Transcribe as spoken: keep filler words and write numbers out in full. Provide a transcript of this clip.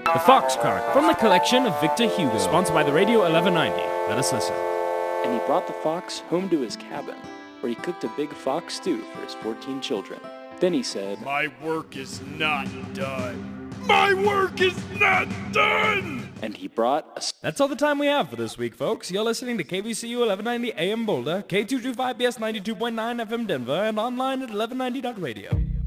The Fox Card, from the collection of Victor Hugo, sponsored by the Radio eleven ninety. Let us listen. And he brought the fox home to his cabin, where he cooked a big fox stew for his fourteen children. Then he said, "My work is not done. My work is not done!" And he brought a... That's all the time we have for this week, folks. You're listening to K V C U eleven ninety A M Boulder, K two twenty-five B S ninety-two point nine F M Denver, and online at eleven ninety dot radio.